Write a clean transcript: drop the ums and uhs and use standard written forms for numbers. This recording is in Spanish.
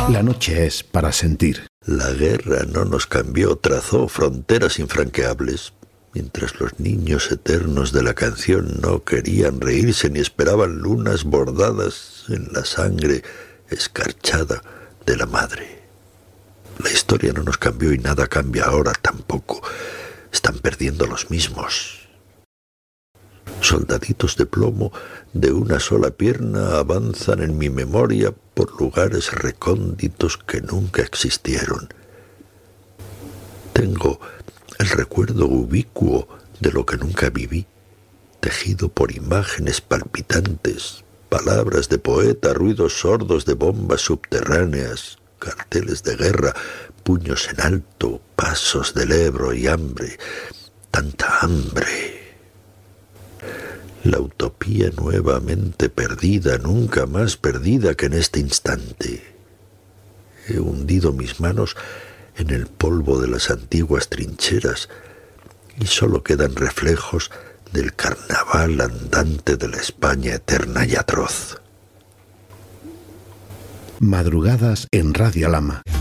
La noche es para sentir. La guerra no nos cambió, trazó fronteras infranqueables. Mientras los niños eternos de la canción no querían reírse ni esperaban lunas bordadas en la sangre escarchada de la madre. La historia no nos cambió y nada cambia ahora tampoco. Están perdiendo los mismos. Soldaditos de plomo de una sola pierna avanzan en mi memoria por lugares recónditos que nunca existieron. Tengo el recuerdo ubicuo de lo que nunca viví, tejido por imágenes palpitantes, palabras de poeta, ruidos sordos de bombas subterráneas, carteles de guerra, puños en alto, pasos del Ebro y hambre, tanta hambre. La utopía nuevamente perdida, nunca más perdida que en este instante. He hundido mis manos en el polvo de las antiguas trincheras y solo quedan reflejos del carnaval andante de la España eterna y atroz. Madrugadas en Radio Lama.